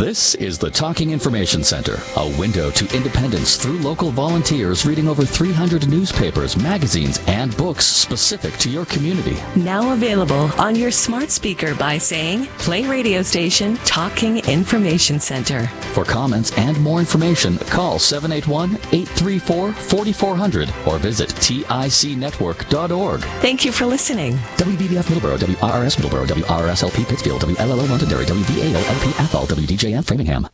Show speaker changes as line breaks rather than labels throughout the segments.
This is the Talking Information Center, a window to independence through local volunteers reading over 300 newspapers, magazines, and books specific to your community.
Now available on your smart speaker by saying, play radio station Talking Information Center.
For comments and more information, call 781-834-4400 or visit ticnetwork.org.
Thank you for listening.
WVBF Middleborough, WRRS Middleborough, WRSLP Pittsfield, WLLO Londonderry, WVAO-LP Athol, WDJN Framingham.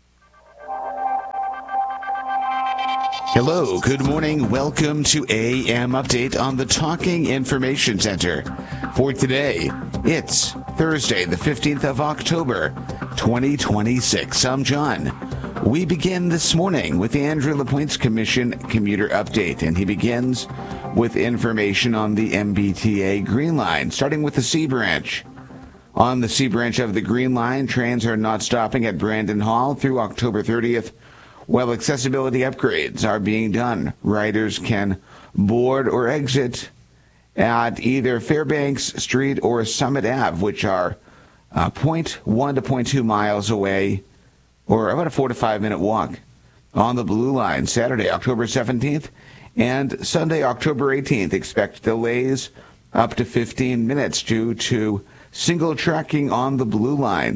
Hello, good morning. Welcome to AM Update on the Talking Information Center. For today, it's Thursday, the 15th of October, 2026. I'm John. We begin this morning with the Andrew LaPointe's Commission Commuter Update, and he begins with information on the MBTA Green Line, starting with the C Branch. On the C Branch of the Green Line, trains are not stopping at Brandon Hall through October 30th, while accessibility upgrades are being done. Riders can board or exit at either Fairbanks Street or Summit Ave, which are 0.1 to 0.2 miles away, or about a 4 to 5 minute walk. On the Blue Line, Saturday, October 17th, and Sunday, October 18th, expect delays up to 15 minutes due to single tracking on the Blue Line.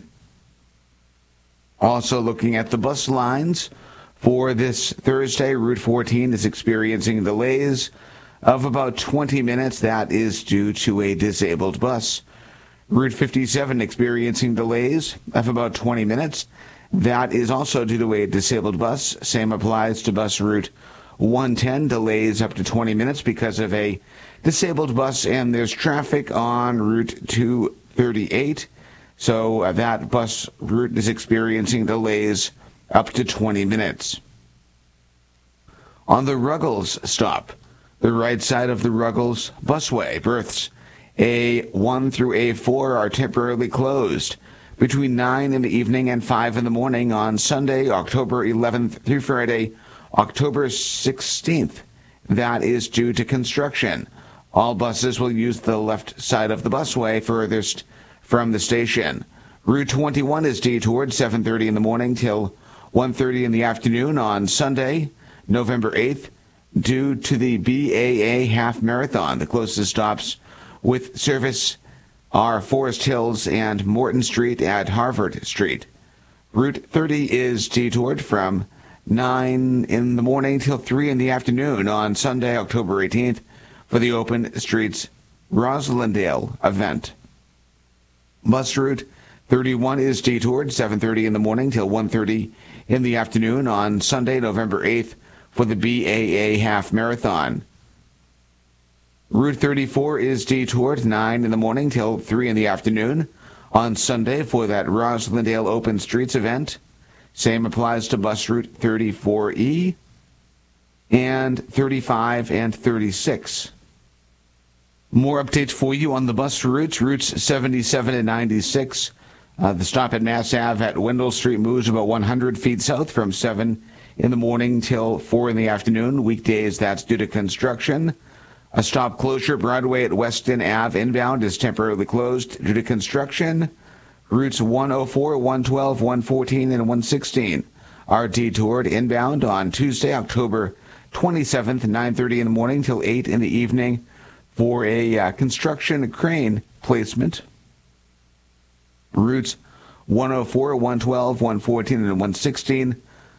Also looking at the bus lines, for this Thursday, Route 14 is experiencing delays of about 20 minutes. That is due to a disabled bus. Route 57 experiencing delays of about 20 minutes. That is also due to a disabled bus. Same applies to bus Route 110, delays up to 20 minutes because of a disabled bus, and there's traffic on Route 238. So that bus route is experiencing delays up to 20 minutes. On the Ruggles stop, the right side of the Ruggles busway, berths A1 through A4 are temporarily closed between 9 in the evening and 5 in the morning on Sunday, October 11th through Friday, October 16th. That is due to construction. All buses will use the left side of the busway furthest from the station. Route 21 is detoured 7:30 in the morning till 1:30 in the afternoon on Sunday, November 8th, due to the BAA Half Marathon. The closest stops with service are Forest Hills and Morton Street at Harvard Street. Route 30 is detoured from 9 in the morning till 3 in the afternoon on Sunday, October 18th, for the Open Streets Roslindale event. Bus Route 31 is detoured 7:30 in the morning till 1:30 in the afternoon on Sunday, November 8th, for the BAA Half Marathon. Route 34 is detoured 9 in the morning till 3 in the afternoon on Sunday for that Roslindale Open Streets event. Same applies to bus Route 34E and 35 and 36. More updates for you on the bus routes, routes 77 and 96. The stop at Mass Ave at Wendell Street moves about 100 feet south from 7 in the morning till 4 in the afternoon. Weekdays, that's due to construction. A stop closure, Broadway at Weston Ave inbound is temporarily closed due to construction. Routes 104, 112, 114, and 116 are detoured inbound on Tuesday, October 27th, 9:30 in the morning till 8 in the evening for a construction crane placement. Routes 104, 112, 114, and 116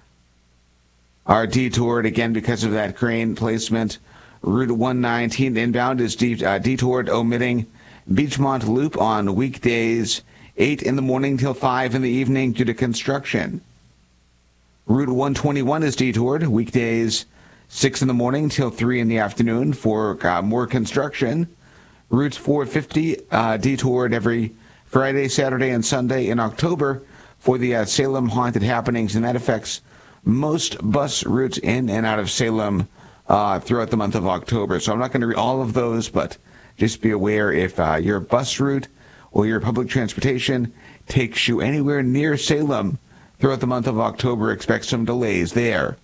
are detoured again because of that crane placement. Route 119 inbound is detoured, omitting Beachmont Loop on weekdays 8 in the morning till 5 in the evening due to construction. Route 121 is detoured weekdays 6 in the morning till 3 in the afternoon for more construction. Routes 450 detoured every Friday, Saturday, and Sunday in October for the Salem Haunted Happenings, and that affects most bus routes in and out of Salem throughout the month of October. So I'm not going to read all of those, but just be aware if your bus route or your public transportation takes you anywhere near Salem throughout the month of October, expect some delays there.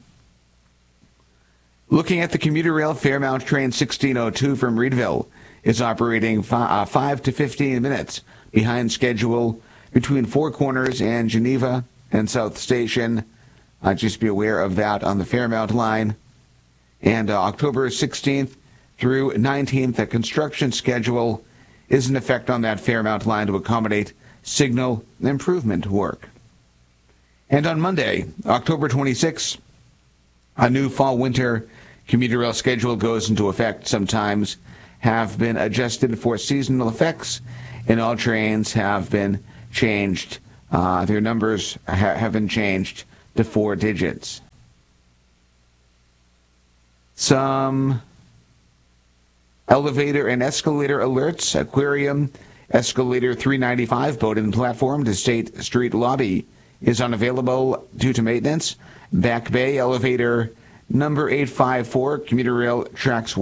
Looking at the commuter rail, Fairmount train 1602 from Reedville is operating 5 to 15 minutes behind schedule between Four Corners and Geneva and South Station. Just be aware of that on the Fairmount line. And October 16th through 19th, a construction schedule is in effect on that Fairmount line to accommodate signal improvement work. And on Monday, October 26th, a new fall-winter commuter rail schedule goes into effect. Some times have been adjusted for seasonal effects, and all trains have been changed. Their numbers have been changed to 4 digits. Some elevator and escalator alerts. Aquarium, escalator 395, Bowdoin platform to State Street lobby is unavailable due to maintenance. Back Bay, elevator number 854, commuter rail tracks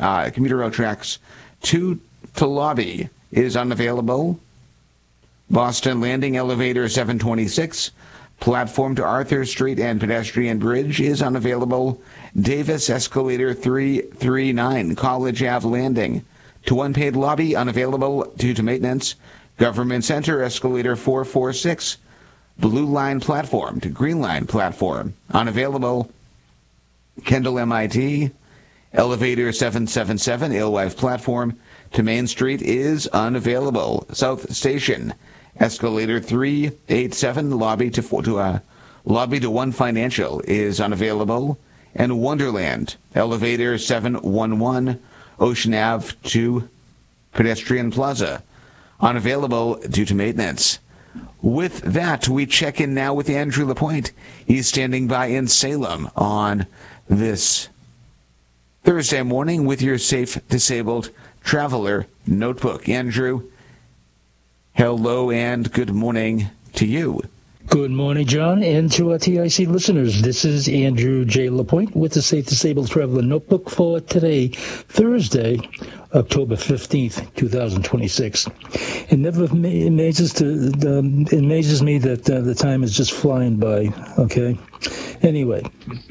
2 to lobby is unavailable. Boston Landing, elevator 726, platform to Arthur Street and pedestrian bridge is unavailable. Davis, escalator 339, College Ave Landing to unpaid lobby, unavailable due to maintenance. Government Center, escalator 446, Blue Line platform to Green Line platform, unavailable. Kendall MIT, elevator 777, Alewife platform to Main Street is unavailable. South Station, escalator 387, lobby to One Financial is unavailable. And Wonderland, elevator 711, Ocean Ave to Pedestrian Plaza, unavailable due to maintenance. With that, we check in now with Andrew LaPointe. He's standing by in Salem on this Thursday morning with your Safe Disabled Traveler Notebook. Andrew, hello and good morning to you.
Good morning, John, and to our TIC listeners. This is Andrew J. LaPointe with the Safe Disabled Traveler Notebook for today, Thursday, October 15th, 2026. It never amazes me that the time is just flying by, okay? Anyway,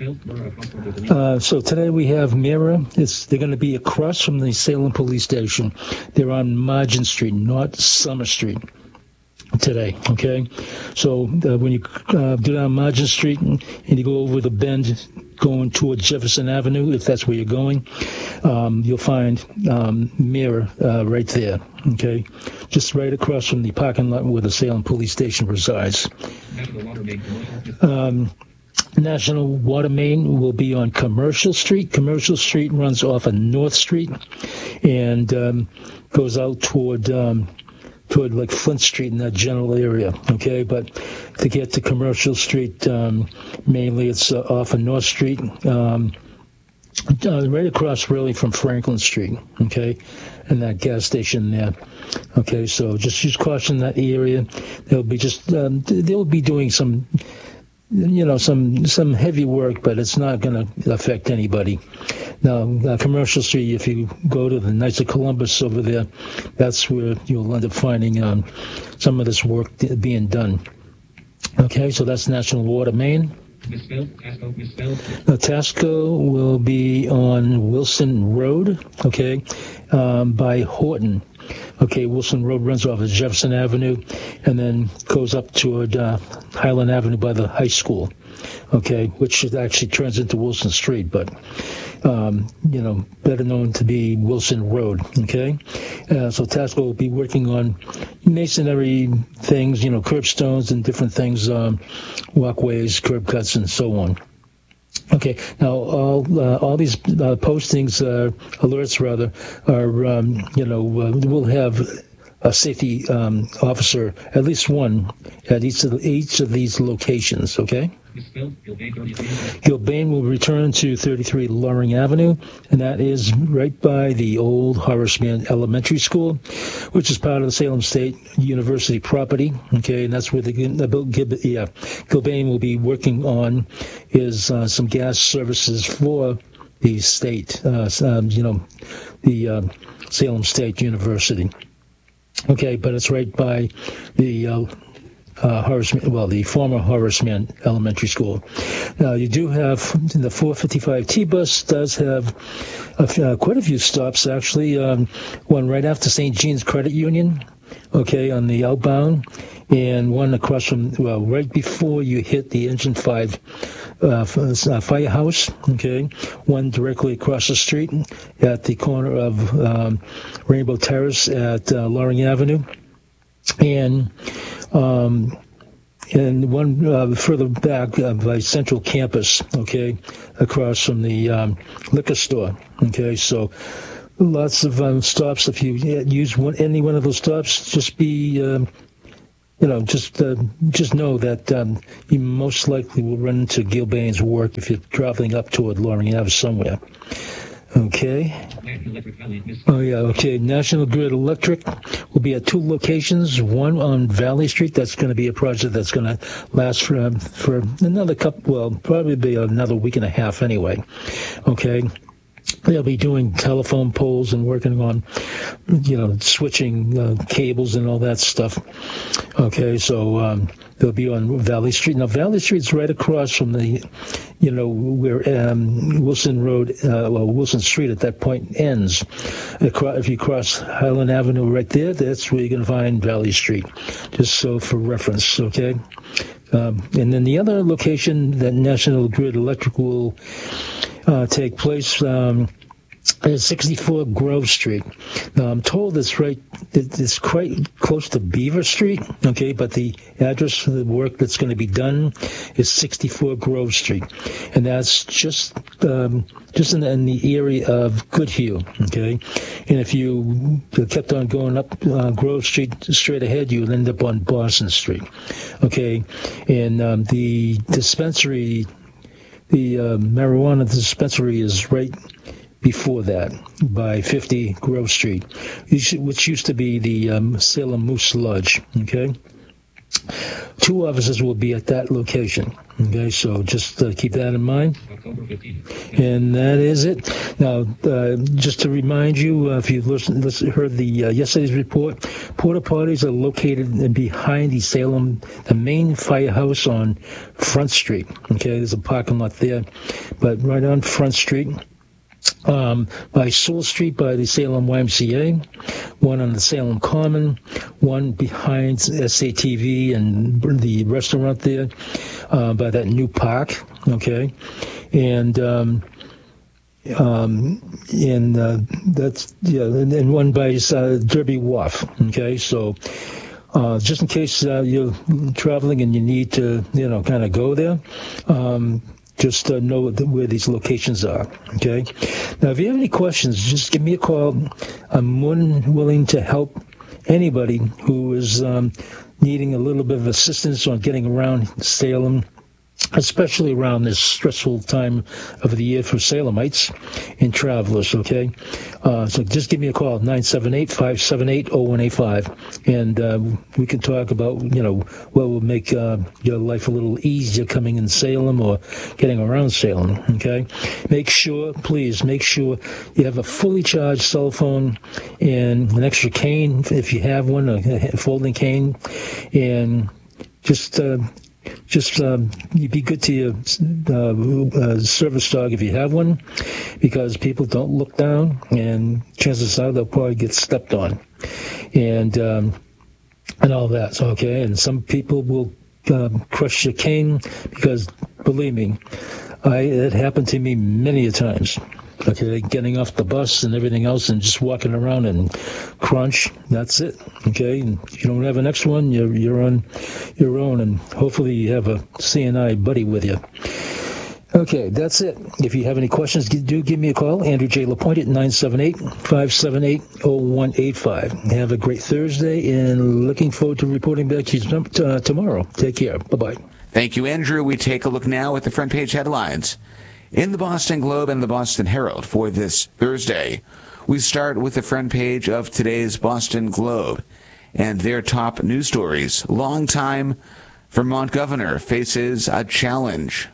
so today we have Mira. They're going to be across from the Salem Police Station. They're on Margin Street, not Summer Street. Today, okay? So when you do down Margin Street and you go over the bend going toward Jefferson Avenue, if that's where you're going, you'll find Mira right there, okay? Just right across from the parking lot where the Salem Police Station resides. National Water Main will be on Commercial Street. Commercial Street runs off of North Street and goes out toward like Flint Street in that general area, okay? But to get to Commercial Street, mainly it's off of North Street, right across really from Franklin Street, okay? And that gas station there, okay? So just use caution in that area. They'll be doing some heavy work, but it's not going to affect anybody. Now, Commercial Street, if you go to the Knights of Columbus over there, that's where you'll end up finding some of this work being done. Okay, so that's National Water Main. Tasco will be on Wilson Road, okay, by Horton. Okay, Wilson Road runs off of Jefferson Avenue and then goes up toward Highland Avenue by the high school, okay, which actually turns into Wilson Street, but, better known to be Wilson Road, okay? So Tasco will be working on masonry things, curbstones and different things, walkways, curb cuts, and so on. Okay, now all these postings, alerts rather, are we'll have a safety officer, at least one, at each of these locations. Okay. Gilbane will return to 33 Loring Avenue, and that is right by the old Horace Mann Elementary School, which is part of the Salem State University property. Okay, and that's where Gilbane will be working on is some gas services for the state, the Salem State University. Okay, but it's right by the the former Horace Mann Elementary School. Now, you do have, the 455 T-Bus does have quite a few stops, actually. One right after St. Jean's Credit Union, okay, on the outbound, and one across from, well, right before you hit the Engine 5 firehouse, okay, one directly across the street at the corner of Rainbow Terrace at Loring Avenue, and one further back by Central Campus, okay, across from the liquor store, okay. So lots of stops. If you use any one of those stops, just be, just know that you most likely will run into Gilbane's work if you're traveling up toward Loring Ave somewhere. Okay. Oh, yeah, okay. National Grid Electric will be at 2 locations, one on Valley Street. That's going to be a project that's going to last for another probably be another week and a half anyway. Okay. They'll be doing telephone poles and working on, switching cables and all that stuff. Okay, so they'll be on Valley Street. Now, Valley Street's right across from the, where Wilson Road, Wilson Street at that point ends. If you cross Highland Avenue right there, that's where you're going to find Valley Street, just so for reference, okay? And then the other location that National Grid Electric will take place is 64 Grove Street. Now, I'm told it's quite close to Beaver Street, okay, but the address for the work that's going to be done is 64 Grove Street, and that's just in the area of Goodhue, okay. And if you kept on going up Grove Street straight ahead, you would end up on Boston Street, okay. And the dispensary, the marijuana dispensary is right before that, by 50 Grove Street, which used to be the Salem Moose Lodge, okay? 2 officers will be at that location, okay? So just keep that in mind. And that is it. Now, just to remind you, if you've heard the yesterday's report, porta potties are located behind the main firehouse on Front Street, okay? There's a parking lot there, but right on Front Street. By Sewell Street by the Salem YMCA, one on the Salem Common, one behind SATV and the restaurant there by that new park, okay, and one by Derby Wharf, okay. So just in case you're traveling and you need to, kind of go there. Just know where these locations are, okay? Now, if you have any questions, just give me a call. I'm more than willing to help anybody who is needing a little bit of assistance on getting around Salem, especially around this stressful time of the year for Salemites and travelers, okay? So just give me a call, 978-578-0185, and we can talk about, what will make your life a little easier coming in Salem or getting around Salem, okay? Please make sure you have a fully charged cell phone and an extra cane, if you have one, a folding cane, and just you be good to your service dog if you have one, because people don't look down, and chances are they'll probably get stepped on, and all that. Okay, and some people will crush your cane because, believe me, it happened to me many a times. Okay, getting off the bus and everything else and just walking around and crunch, that's it. Okay, and if you don't have an extra one, you're on your own, and hopefully you have a CNI buddy with you. Okay, that's it. If you have any questions, do give me a call. Andrew J. LaPointe at 978-578-0185. Have a great Thursday, and looking forward to reporting back to you tomorrow. Take care. Bye-bye.
Thank you, Andrew. We take a look now at the front page headlines in the Boston Globe and the Boston Herald for this Thursday. We start with the front page of today's Boston Globe and their top news stories. Longtime Vermont governor faces a challenge.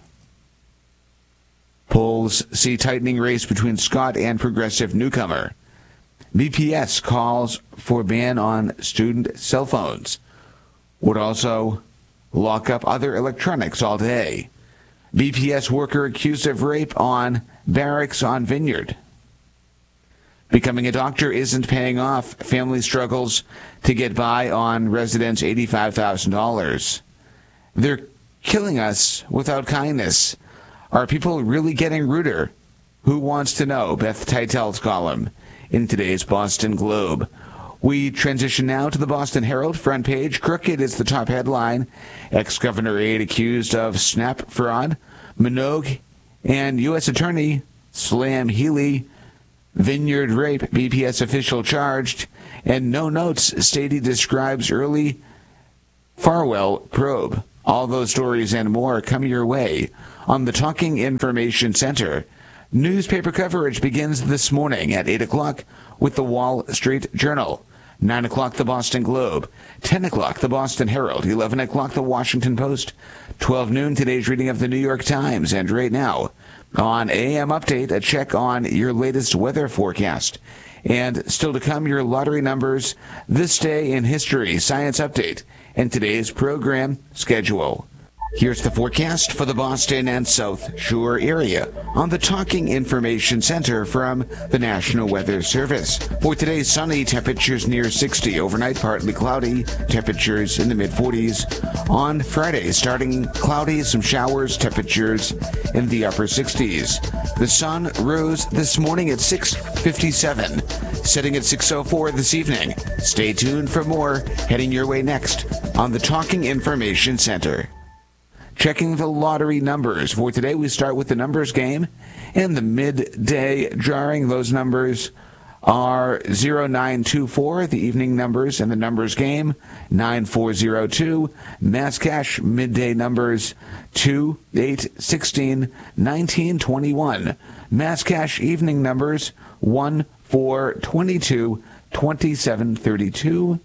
Polls see tightening race between Scott and progressive newcomer. BPS calls for ban on student cell phones. Would also lock up other electronics all day. BPS worker accused of rape on barracks on Vineyard. Becoming a doctor isn't paying off. Family struggles to get by on residents' $85,000. They're killing us without kindness. Are people really getting ruder? Who wants to know? Beth Teitel's column in today's Boston Globe. We transition now to the Boston Herald front page. Crooked is the top headline. Ex-governor aide accused of SNAP fraud. Minogue and U.S. Attorney slam Healy. Vineyard rape, BPS official charged. And no notes state he describes early Farwell probe. All those stories and more come your way on the Talking Information Center. Newspaper coverage begins this morning at 8 o'clock with the Wall Street Journal. 9 o'clock, the Boston Globe. 10 o'clock, the Boston Herald. 11 o'clock, the Washington Post. 12 noon, today's reading of the New York Times. And right now, on AM Update, a check on your latest weather forecast. And still to come, your lottery numbers, this day in history, science update, and today's program schedule. Here's the forecast for the Boston and South Shore area on the Talking Information Center from the National Weather Service. For today, sunny, temperatures near 60. Overnight, partly cloudy, temperatures in the mid-40s. On Friday, starting cloudy, some showers, temperatures in the upper 60s. The sun rose this morning at 6:57, setting at 6:04 this evening. Stay tuned for more heading your way next on the Talking Information Center. Checking the lottery numbers. For today, we start with the numbers game and the midday drawing. Those numbers are 0924, the evening numbers, and the numbers game 9402. Mass cash midday numbers 2, 8, 16, 19, 21. Mass cash evening numbers 1, 4, 22, 27, 32.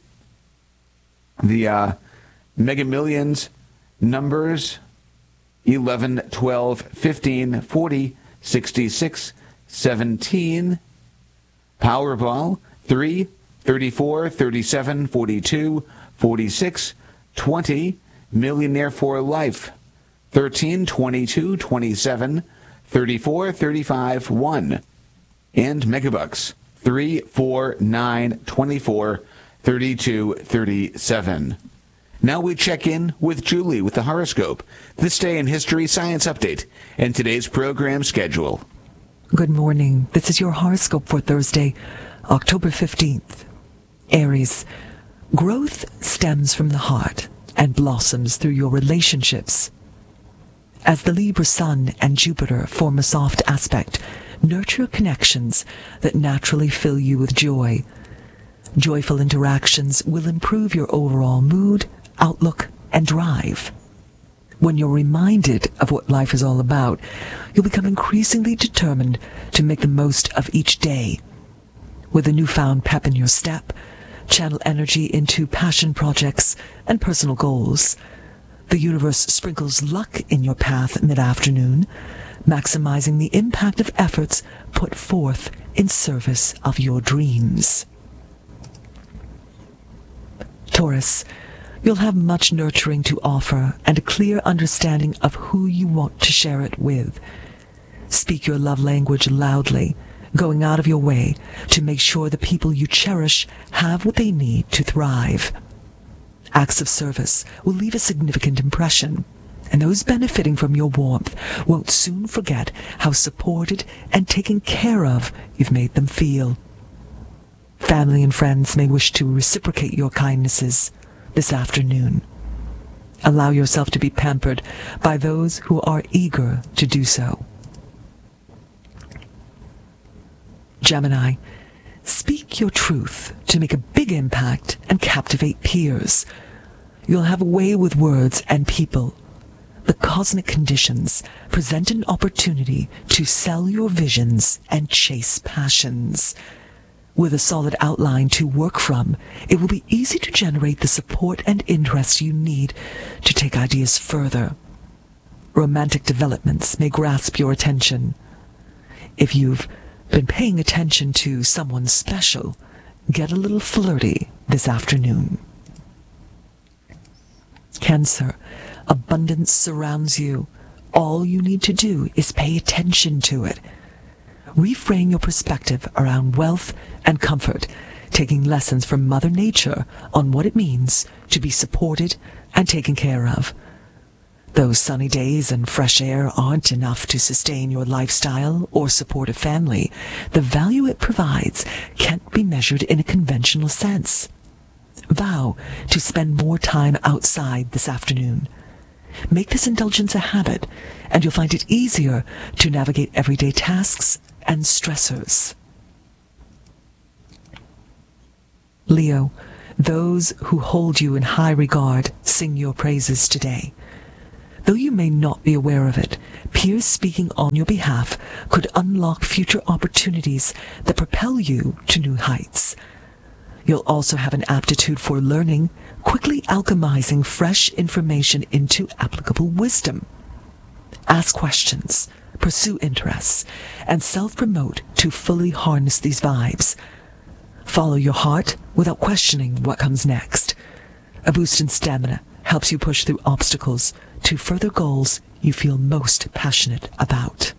The Mega Millions numbers 11, 12, 15, 40, 66, 17. Powerball 3, 34, 37, 42, 46, 20. Millionaire for Life 13, 22, 27, 34, 35, 1. And Megabucks 3, 4, 9, 24, 32, 37. Now we check in with Julie with the horoscope, this day in history, science update, and today's program schedule.
Good morning. This is your horoscope for Thursday, October 15th. Aries, growth stems from the heart and blossoms through your relationships. As the Libra Sun and Jupiter form a soft aspect, nurture connections that naturally fill you with joy. Joyful interactions will improve your overall mood, outlook, and drive. When you're reminded of what life is all about, you'll become increasingly determined to make the most of each day. With a newfound pep in your step, channel energy into passion projects and personal goals. The universe sprinkles luck in your path mid-afternoon, maximizing the impact of efforts put forth in service of your dreams. Taurus, you'll have much nurturing to offer and a clear understanding of who you want to share it with. Speak your love language loudly, going out of your way to make sure the people you cherish have what they need to thrive. Acts of service will leave a significant impression, and those benefiting from your warmth won't soon forget how supported and taken care of you've made them feel. Family and friends may wish to reciprocate your kindnesses this afternoon. Allow yourself to be pampered by those who are eager to do so. Gemini, speak your truth to make a big impact and captivate peers. You'll have a way with words and people. The cosmic conditions present an opportunity to sell your visions and chase passions. With a solid outline to work from, it will be easy to generate the support and interest you need to take ideas further. Romantic developments may grasp your attention. If you've been paying attention to someone special, get a little flirty this afternoon. Cancer, abundance surrounds you. All you need to do is pay attention to it. reframe your perspective around wealth and comfort, taking lessons from Mother Nature on what it means to be supported and taken care of. Though sunny days and fresh air aren't enough to sustain your lifestyle or support a family, the value it provides can't be measured in a conventional sense. Vow to spend more time outside this afternoon. Make this indulgence a habit, and you'll find it easier to navigate everyday tasks and stressors. Leo, those who hold you in high regard sing your praises today. Though you may not be aware of it, peers speaking on your behalf could unlock future opportunities that propel you to new heights. You'll also have an aptitude for learning, quickly alchemizing fresh information into applicable wisdom. Ask questions, pursue interests, and self-promote to fully harness these vibes. Follow your heart without questioning what comes next. A boost in stamina helps you push through obstacles to further goals you feel most passionate about.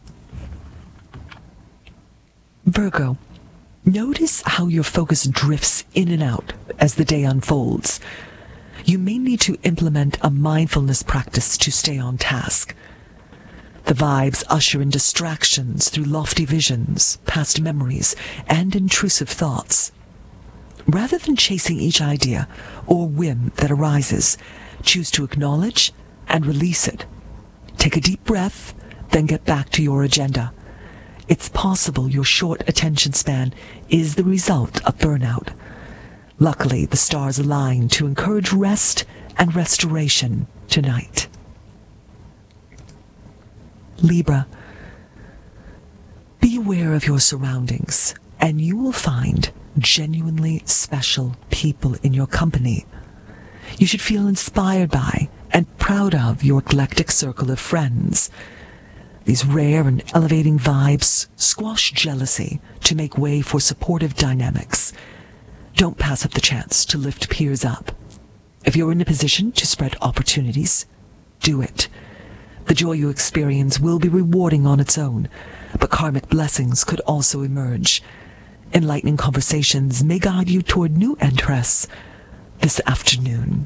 Virgo, notice how your focus drifts in and out as the day unfolds. You may need to implement a mindfulness practice to stay on task. The vibes usher in distractions through lofty visions, past memories, and intrusive thoughts. Rather than chasing each idea or whim that arises, choose to acknowledge and release it. Take a deep breath, then get back to your agenda. It's possible your short attention span is the result of burnout. Luckily, the stars align to encourage rest and restoration tonight. Libra, be aware of your surroundings, and you will find genuinely special people in your company. You should feel inspired by and proud of your eclectic circle of friends. These rare and elevating vibes squash jealousy to make way for supportive dynamics. Don't pass up the chance to lift peers up. If you're in a position to spread opportunities, do it. The joy you experience will be rewarding on its own, but karmic blessings could also emerge. Enlightening conversations may guide you toward new interests this afternoon.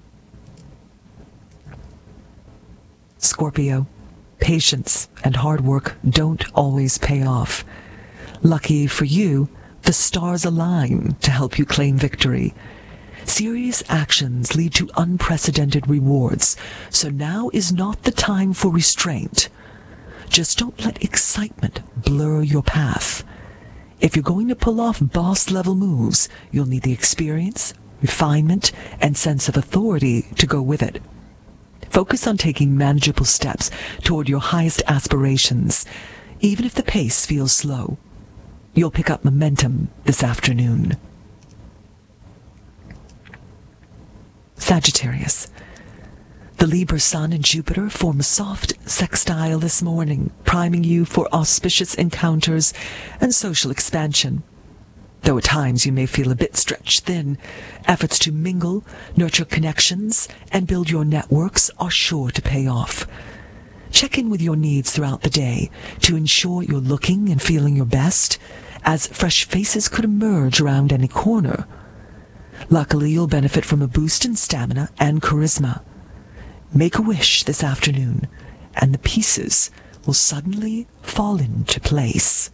Scorpio, patience and hard work don't always pay off. Lucky for you, the stars align to help you claim victory. Serious actions lead to unprecedented rewards, so now is not the time for restraint. Just don't let excitement blur your path. If you're going to pull off boss-level moves, you'll need the experience, refinement, and sense of authority to go with it. Focus on taking manageable steps toward your highest aspirations, even if the pace feels slow. You'll pick up momentum this afternoon. Sagittarius, the Libra Sun and Jupiter form a soft sextile this morning, priming you for auspicious encounters and social expansion. Though at times you may feel a bit stretched thin, efforts to mingle, nurture connections, and build your networks are sure to pay off. Check in with your needs throughout the day to ensure you're looking and feeling your best, as fresh faces could emerge around any corner. Luckily, you'll benefit from a boost in stamina and charisma. Make a wish this afternoon, and the pieces will suddenly fall into place.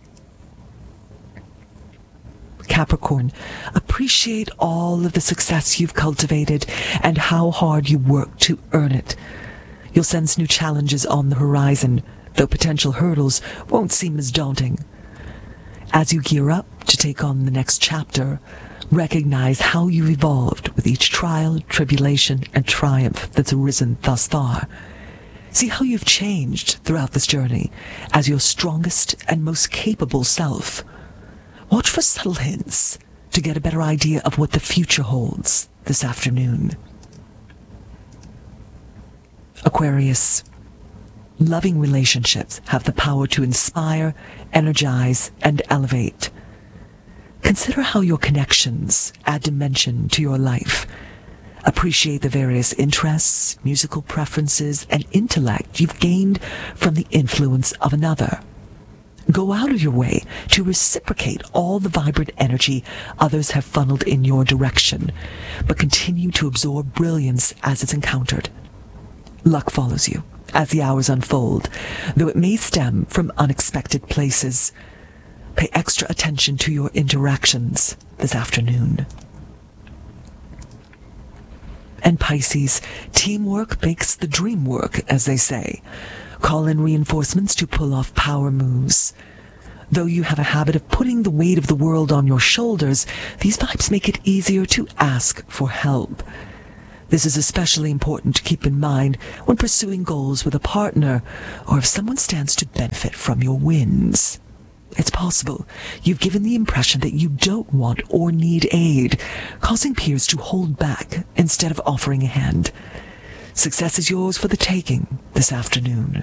Capricorn, appreciate all of the success you've cultivated and how hard you work to earn it. You'll sense new challenges on the horizon, though potential hurdles won't seem as daunting. As you gear up to take on the next chapter, recognize how you've evolved with each trial, tribulation, and triumph that's arisen thus far. See how you've changed throughout this journey as your strongest and most capable self. Watch for subtle hints to get a better idea of what the future holds this afternoon. Aquarius, loving relationships have the power to inspire, energize, and elevate. Consider how your connections add dimension to your life. Appreciate the various interests, musical preferences, and intellect you've gained from the influence of another. Go out of your way to reciprocate all the vibrant energy others have funneled in your direction, but continue to absorb brilliance as it's encountered. Luck follows you as the hours unfold, though it may stem from unexpected places. Pay extra attention to your interactions this afternoon. And Pisces, teamwork makes the dream work, as they say. Call in reinforcements to pull off power moves. Though you have a habit of putting the weight of the world on your shoulders, these vibes make it easier to ask for help. This is especially important to keep in mind when pursuing goals with a partner, or if someone stands to benefit from your wins. It's possible you've given the impression that you don't want or need aid, causing peers to hold back instead of offering a hand. Success is yours for the taking this afternoon.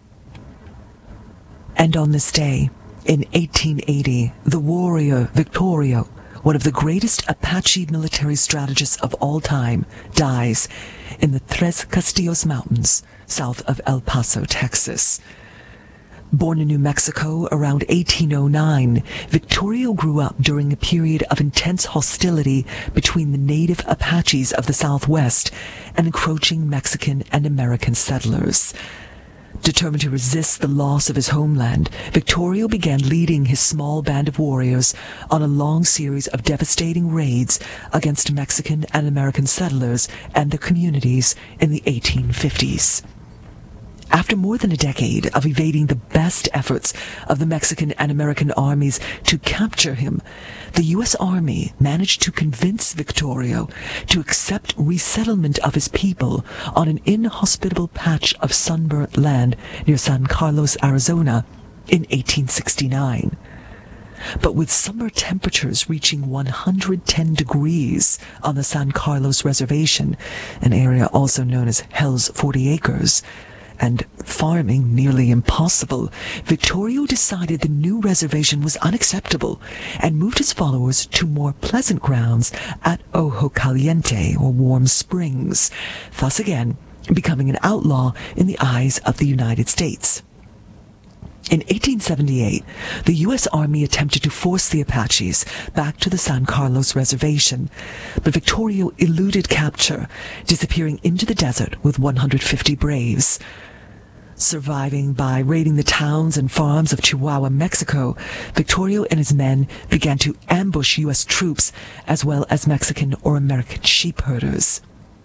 And on this day, in 1880, the warrior Victorio, one of the greatest Apache military strategists of all time, dies in the Tres Castillos Mountains, south of El Paso, Texas. Born in New Mexico around 1809, Victorio grew up during a period of intense hostility between the native Apaches of the Southwest and encroaching Mexican and American settlers. Determined to resist the loss of his homeland, Victorio began leading his small band of warriors on a long series of devastating raids against Mexican and American settlers and their communities in the 1850s. After more than a decade of evading the best efforts of the Mexican and American armies to capture him, the U.S. Army managed to convince Victorio to accept resettlement of his people on an inhospitable patch of sunburnt land near San Carlos, Arizona, in 1869. But with summer temperatures reaching 110 degrees on the San Carlos Reservation, an area also known as Hell's 40 Acres, and farming nearly impossible, Victorio decided the new reservation was unacceptable and moved his followers to more pleasant grounds at Ojo Caliente, or Warm Springs, thus again becoming an outlaw in the eyes of the United States. In 1878, the U.S. Army attempted to force the Apaches back to the San Carlos Reservation, but Victorio eluded capture, disappearing into the desert with 150 braves. Surviving by raiding the towns and farms of Chihuahua, Mexico, Victorio and his men began to ambush U.S. troops as well as Mexican or American sheep herders.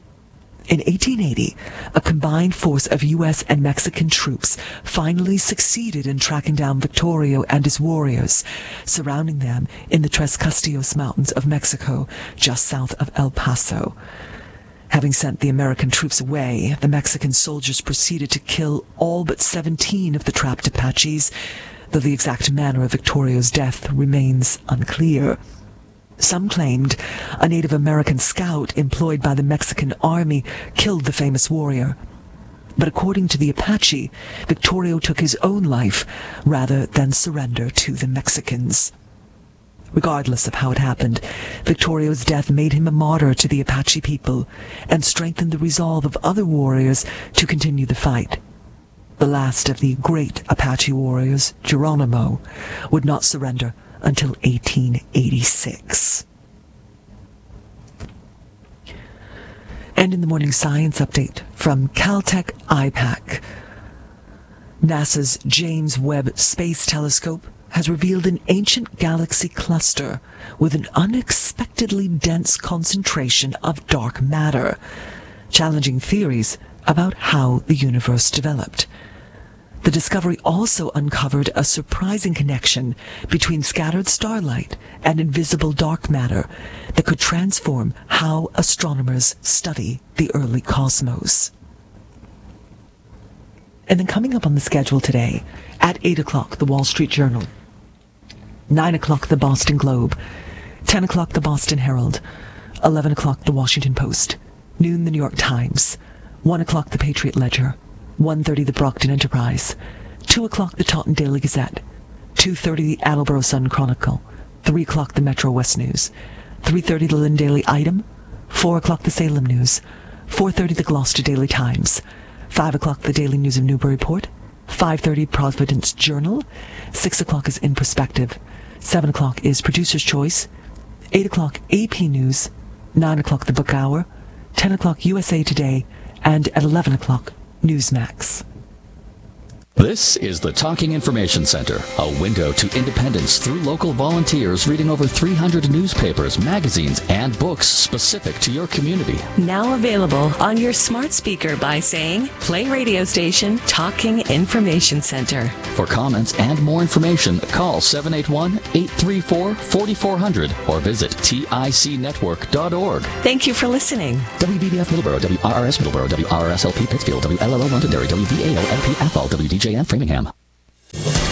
In 1880, a combined force of U.S. and Mexican troops finally succeeded in tracking down Victorio and his warriors, surrounding them in the Tres Castillos Mountains of Mexico, just south of El Paso. Having sent the American troops away, the Mexican soldiers proceeded to kill all but 17 of the trapped Apaches, though the exact manner of Victorio's death remains unclear. Some claimed a Native American scout employed by the Mexican army killed the famous warrior. But according to the Apache, Victorio took his own life rather than surrender to the Mexicans. Regardless of how it happened, Victorio's death made him a martyr to the Apache people and strengthened the resolve of other warriors to continue the fight. The last of the great Apache warriors, Geronimo, would not surrender until 1886. And in the morning science update from Caltech IPAC, NASA's James Webb Space Telescope has revealed an ancient galaxy cluster with an unexpectedly dense concentration of dark matter, challenging theories about how the universe developed. The discovery also uncovered a surprising connection between scattered starlight and invisible dark matter that could transform how astronomers study the early cosmos. And then coming up on the schedule today, at 8 o'clock, the Wall Street Journal, 9 o'clock, the Boston Globe, 10 o'clock, the Boston Herald, 11 o'clock, the Washington Post, noon, the New York Times, 1 o'clock, the Patriot Ledger, 1:30, the Brockton Enterprise, 2 o'clock, the Taunton Daily Gazette, 2:30, the Attleboro Sun Chronicle, 3 o'clock, the Metro West News, 3:30, the Lynn Daily Item, 4 o'clock, the Salem News, 4:30, the Gloucester Daily Times, 5 o'clock, the Daily News of Newburyport, 5:30 Providence Journal. 6 o'clock is In Perspective. 7 o'clock is Producer's Choice. 8 o'clock AP News. 9 o'clock The Book Hour. 10 o'clock USA Today. And at 11 o'clock Newsmax.
This is the Talking Information Center, a window to independence through local volunteers reading over 300 newspapers, magazines, and books specific to your community.
Now available on your smart speaker by saying, play radio station Talking Information Center.
For comments and more information, call 781-834-4400 or visit ticnetwork.org.
Thank you for listening.
WVBF Middleborough, WRRS Middleborough, WRSLP Pittsfield, WLLO Londonderry, WVAO LP Athol, WDJN Framingham.